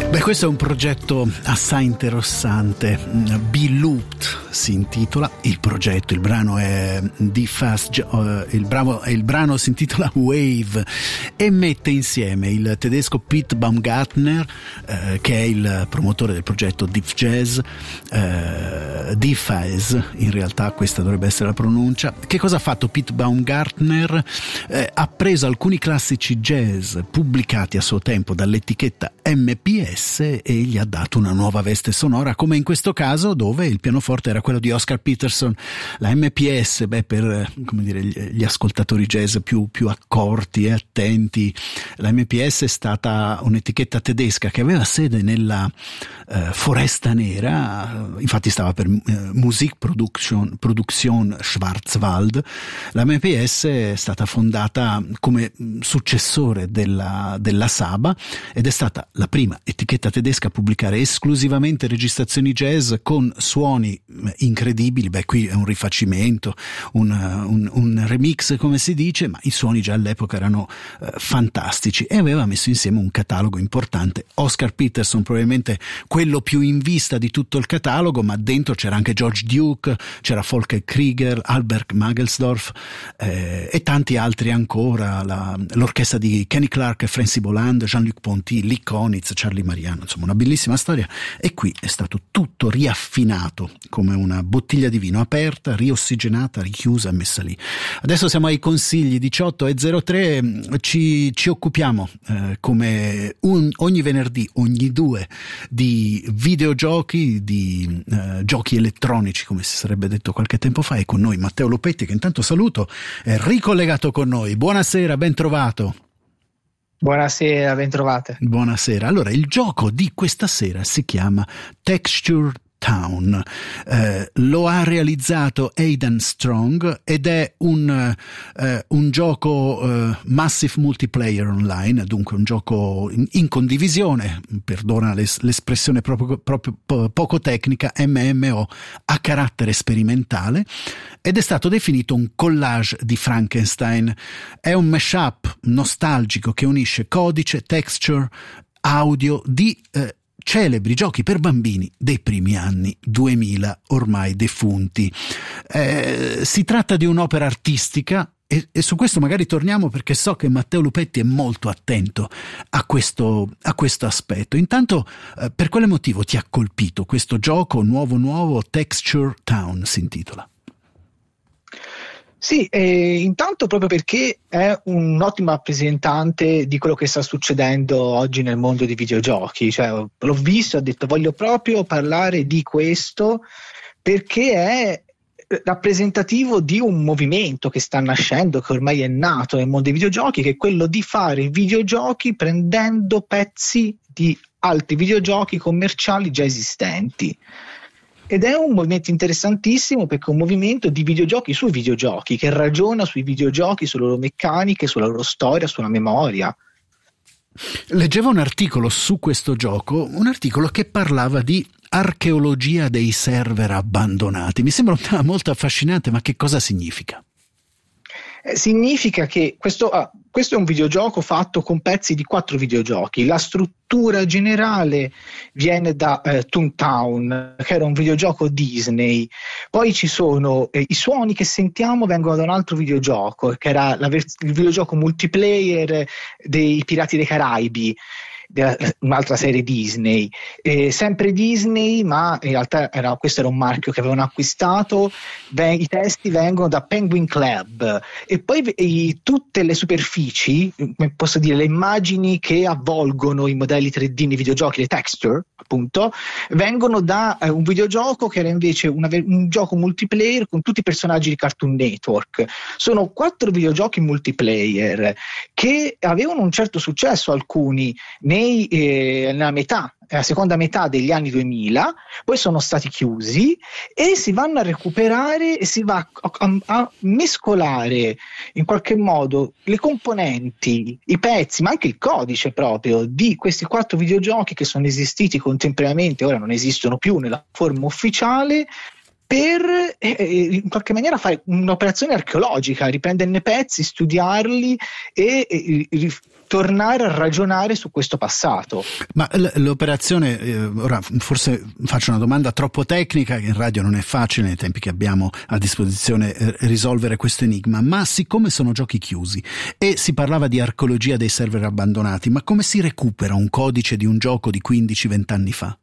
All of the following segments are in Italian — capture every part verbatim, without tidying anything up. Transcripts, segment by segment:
Beh, questo è un progetto assai interessante. Be Looped si intitola il progetto, il brano è The Fast uh, il, bravo, il brano si intitola Wave e mette insieme il tedesco Pete Baumgartner, eh, che è il promotore del progetto Deep Jazz, eh, Deep in realtà questa dovrebbe essere la pronuncia. Che cosa ha fatto Pete Baumgartner? Eh, ha preso alcuni classici jazz pubblicati a suo tempo dall'etichetta M P S e gli ha dato una nuova veste sonora, come in questo caso dove il pianoforte era quello di Oscar Peterson. La M P S, beh, per come dire, gli ascoltatori jazz più, più accorti e attenti, la M P S è stata un'etichetta tedesca che aveva sede nella eh, Foresta Nera, infatti stava per eh, Musikproduktion Produktion Schwarzwald. La M P S è stata fondata come successore della, della Saba ed è stata la prima etichetta tedesca a pubblicare esclusivamente registrazioni jazz con suoni incredibili. Beh, qui è un rifacimento, un, un, un remix come si dice, ma i suoni già all'epoca erano eh, fantastici, e aveva messo insieme un catalogo importante. Oscar Peterson probabilmente quello più in vista di tutto il catalogo, ma dentro c'era anche George Duke, c'era Volker Krieger, Albert Magelsdorf eh, e tanti altri ancora, la, l'orchestra di Kenny Clark e Francis Boland, Jean-Luc Ponty, Lee Konitz, Charlie Mariano, insomma una bellissima storia. E qui è stato tutto riaffinato come una bottiglia di vino, aperta, riossigenata, richiusa e messa lì. Adesso siamo ai consigli diciotto e zero tre, ci, ci occupiamo eh, come un, ogni venerdì, ogni due, di videogiochi, di eh, giochi elettronici, come si sarebbe detto qualche tempo fa, e con noi Matteo Lupetti, che intanto saluto, è ricollegato con noi. Buonasera, ben trovato. Buonasera, ben trovate. Buonasera. Allora, il gioco di questa sera si chiama Texture Town, eh, lo ha realizzato Aidan Strong ed è un, eh, un gioco eh, massive multiplayer online, dunque un gioco in, in condivisione, perdona l'es, l'espressione proprio, proprio po- poco tecnica, M M O a carattere sperimentale, ed è stato definito un collage di Frankenstein. È un mashup nostalgico che unisce codice, texture, audio di eh, celebri giochi per bambini dei primi anni duemila, ormai defunti. Eh, si tratta di un'opera artistica e, e su questo magari torniamo, perché so che Matteo Lupetti è molto attento a questo, a questo aspetto. Intanto, eh, per quale motivo ti ha colpito questo gioco nuovo nuovo, Texture Town si intitola? Sì, eh, intanto proprio perché è un ottimo rappresentante di quello che sta succedendo oggi nel mondo dei videogiochi. Cioè, l'ho visto e ho detto voglio proprio parlare di questo, perché è rappresentativo di un movimento che sta nascendo, che ormai è nato nel mondo dei videogiochi, che è quello di fare videogiochi prendendo pezzi di altri videogiochi commerciali già esistenti. Ed è un movimento interessantissimo, perché è un movimento di videogiochi sui videogiochi, che ragiona sui videogiochi, sulle loro meccaniche, sulla loro storia, sulla memoria. Leggevo un articolo su questo gioco, un articolo che parlava di archeologia dei server abbandonati. Mi sembra molto affascinante, ma che cosa significa? Eh, significa che questo, ah, questo è un videogioco fatto con pezzi di quattro videogiochi. La struttura generale viene da eh, Toontown, che era un videogioco Disney. Poi ci sono eh, i suoni che sentiamo vengono da un altro videogioco, che era la vers- il videogioco multiplayer dei Pirati dei Caraibi, un'altra serie Disney, eh, sempre Disney, ma in realtà era, questo era un marchio che avevano acquistato. Beh, i testi vengono da Penguin Club, e poi i, tutte le superfici, come posso dire, le immagini che avvolgono i modelli tre D nei videogiochi, le texture appunto, vengono da eh, un videogioco che era invece una, un gioco multiplayer con tutti i personaggi di Cartoon Network. Sono quattro videogiochi multiplayer che avevano un certo successo, alcuni nei, eh, nella metà, la seconda metà degli anni duemila, poi sono stati chiusi e si vanno a recuperare e si va a, a, a mescolare in qualche modo le componenti, i pezzi, ma anche il codice proprio di questi quattro videogiochi che sono esistiti contemporaneamente, ora non esistono più nella forma ufficiale, per eh, in qualche maniera fare un'operazione archeologica, riprenderne pezzi, studiarli e, e, e tornare a ragionare su questo passato. Ma l- l'operazione, eh, ora forse faccio una domanda troppo tecnica, che in radio non è facile nei tempi che abbiamo a disposizione eh, risolvere questo enigma, ma siccome sono giochi chiusi e si parlava di archeologia dei server abbandonati, ma come si recupera un codice di un gioco di quindici venti anni fa?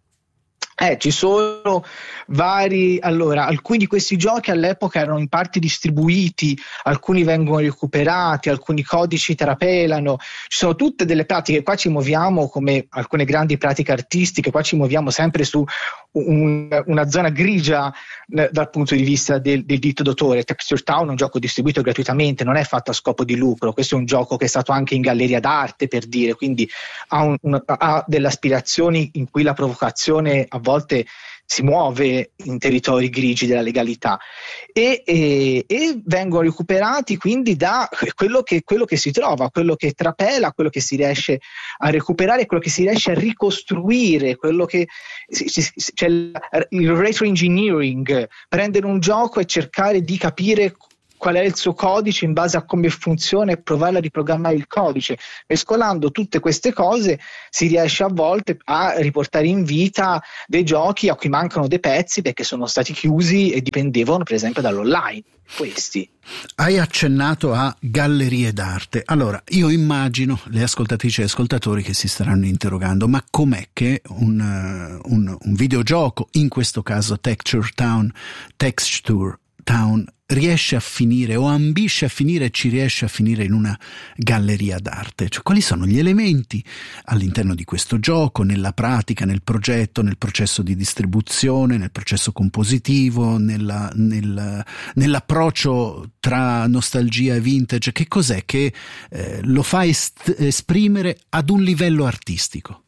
Eh, ci sono vari, allora, alcuni di questi giochi all'epoca erano in parte distribuiti, alcuni vengono recuperati, alcuni codici trapelano, ci sono tutte delle pratiche, qua ci muoviamo come alcune grandi pratiche artistiche, qua ci muoviamo sempre su un, una zona grigia eh, dal punto di vista del, del diritto d'autore. Texture Town è un gioco distribuito gratuitamente, non è fatto a scopo di lucro, questo è un gioco che è stato anche in galleria d'arte, per dire, quindi ha, un, un, ha delle aspirazioni in cui la provocazione a volte si muove in territori grigi della legalità e, e, e vengono recuperati quindi da quello che, quello che si trova, quello che trapela, quello che si riesce a recuperare, quello che si riesce a ricostruire, quello che c'è il, il retroengineering, prendere un gioco e cercare di capire qual è il suo codice in base a come funziona e provare a riprogrammare il codice. Mescolando tutte queste cose si riesce a volte a riportare in vita dei giochi a cui mancano dei pezzi perché sono stati chiusi e dipendevano per esempio dall'online. Questi. Hai accennato a gallerie d'arte. Allora, io immagino le ascoltatrici e ascoltatori che si staranno interrogando, ma com'è che un, uh, un, un videogioco, in questo caso Texture Town, Texture Town, riesce a finire o ambisce a finire e ci riesce a finire in una galleria d'arte? Cioè, quali sono gli elementi all'interno di questo gioco, nella pratica, nel progetto, nel processo di distribuzione, nel processo compositivo, nella, nel, nell'approccio tra nostalgia e vintage? Che cos'è che eh, lo fa est- esprimere ad un livello artistico?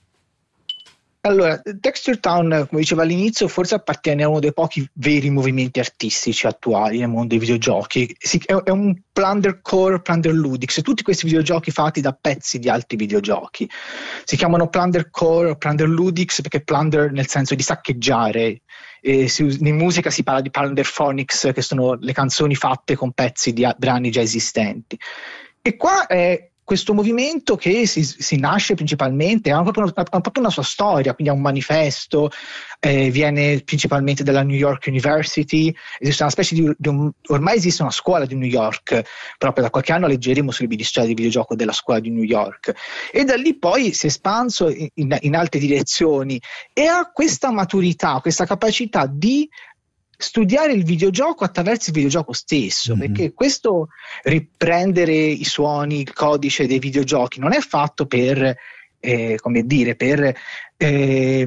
Allora, Texture Town, come dicevo all'inizio, forse appartiene a uno dei pochi veri movimenti artistici attuali nel mondo dei videogiochi. È un Plunder Core, Plunder Ludix, tutti questi videogiochi fatti da pezzi di altri videogiochi. Si chiamano Plunder Core o Plunder Ludix perché plunder nel senso di saccheggiare. E si, in musica si parla di Plunder Phonics, che sono le canzoni fatte con pezzi di brani già esistenti. E qua è questo movimento che si, si nasce principalmente, ha proprio, una, ha proprio una sua storia, quindi ha un manifesto, eh, viene principalmente dalla New York University, esiste una specie di, di un, ormai esiste una scuola di New York, proprio da qualche anno leggeremo sui libri di storia di videogioco della scuola di New York, e da lì poi si è espanso in, in, in altre direzioni e ha questa maturità, questa capacità di studiare il videogioco attraverso il videogioco stesso, mm-hmm. perché questo riprendere i suoni, il codice dei videogiochi non è fatto per, eh, come dire, per eh,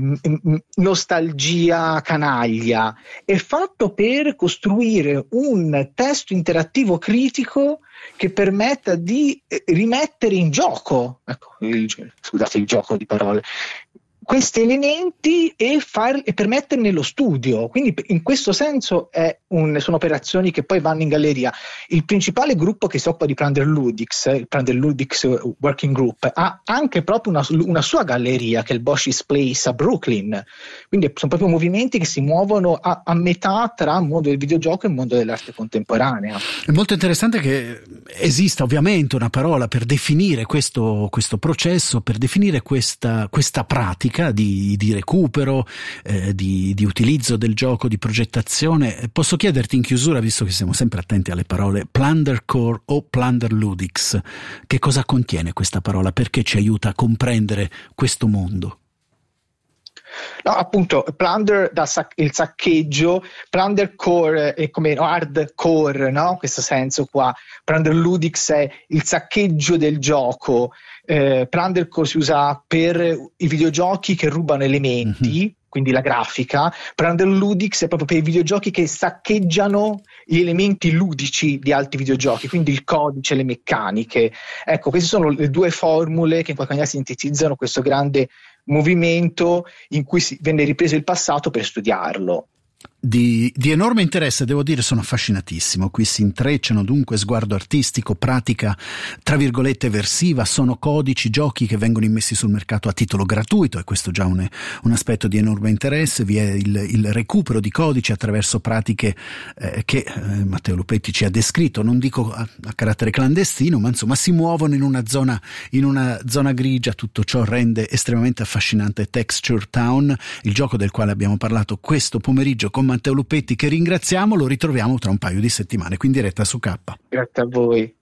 nostalgia canaglia, è fatto per costruire un testo interattivo critico che permetta di rimettere in gioco, ecco, il, scusate il gioco di parole, questi elementi e, far, e permetterne lo studio. Quindi in questo senso è un, sono operazioni che poi vanno in galleria. Il principale gruppo che si occupa di Plunder Ludix, il Plunder Ludix Working Group, ha anche proprio una, una sua galleria che è il Bosch's Place a Brooklyn. Quindi sono proprio movimenti che si muovono a, a metà tra il mondo del videogioco e il mondo dell'arte contemporanea. È molto interessante che esista ovviamente una parola per definire questo, questo processo, per definire questa, questa pratica Di, di recupero, eh, di, di utilizzo del gioco, di progettazione. Posso chiederti in chiusura, visto che siamo sempre attenti alle parole, Plunder Core o Plunder Ludix, che cosa contiene questa parola? Perché ci aiuta a comprendere questo mondo? No, appunto, plunder da sac- il saccheggio, Plunder Core è come hardcore, no? In questo senso qua. Plunder Ludix è il saccheggio del gioco. Eh, Plunder Core si usa per i videogiochi che rubano elementi, mm-hmm. quindi la grafica. Plunder Ludix è proprio per i videogiochi che saccheggiano gli elementi ludici di altri videogiochi, quindi il codice, le meccaniche. Ecco, queste sono le due formule che in qualche maniera sintetizzano questo grande movimento in cui si venne ripreso il passato per studiarlo. Di, di enorme interesse, devo dire, sono affascinatissimo. Qui si intrecciano dunque sguardo artistico, pratica tra virgolette eversiva, sono codici, giochi che vengono immessi sul mercato a titolo gratuito, e questo già un, un aspetto di enorme interesse. Vi è il, il recupero di codici attraverso pratiche eh, che eh, Matteo Lupetti ci ha descritto, non dico a, a carattere clandestino, ma insomma si muovono in una zona, in una zona grigia. Tutto ciò rende estremamente affascinante Texture Town, il gioco del quale abbiamo parlato questo pomeriggio con Matteo Lupetti, che ringraziamo. Lo ritroviamo tra un paio di settimane qui in diretta su K. Grazie a voi.